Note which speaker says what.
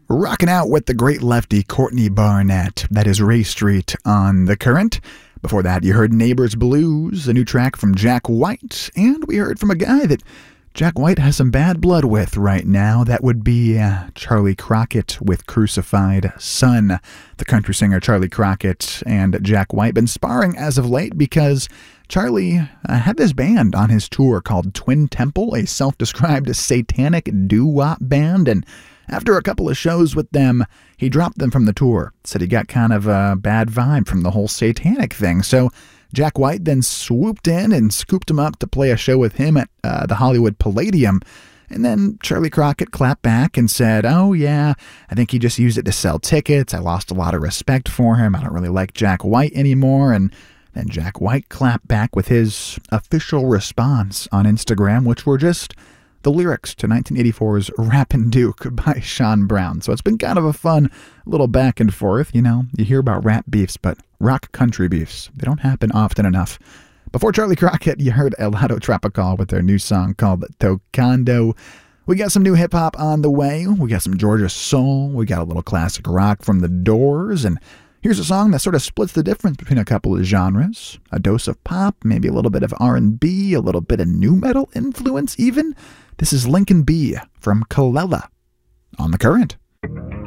Speaker 1: Rocking out with the great lefty Courtney Barnett. That is Ray Street on The Current. Before that, you heard Neighbors Blues, a new track from Jack White. And we heard from a guy that Jack White has some bad blood with right now. That would be Charlie Crockett with Crucified Son. The country singer Charlie Crockett and Jack White been sparring as of late because Charlie had this band on his tour called Twin Temple, a self-described satanic doo-wop band, and after a couple of shows with them, he dropped them from the tour. Said he got kind of a bad vibe from the whole satanic thing. So Jack White then swooped in and scooped him up to play a show with him at the Hollywood Palladium. And then Charlie Crockett clapped back and said, "Oh yeah, I think he just used it to sell tickets. I lost a lot of respect for him. I don't really like Jack White anymore." And then Jack White clapped back with his official response on Instagram, which were just the lyrics to 1984's Rappin' Duke by Sean Brown. So it's been kind of a fun little back and forth. You know, you hear about rap beefs, but rock country beefs, they don't happen often enough. Before Charlie Crockett, you heard Helado Tropical with their new song called Tocando. We got some new hip-hop on the way. We got some Georgia soul. We got a little classic rock from The Doors. And here's a song that sort of splits the difference between a couple of genres. A dose of pop, maybe a little bit of R&B, a little bit of nu metal influence even. This is Lincoln B. from Kalela on The Current.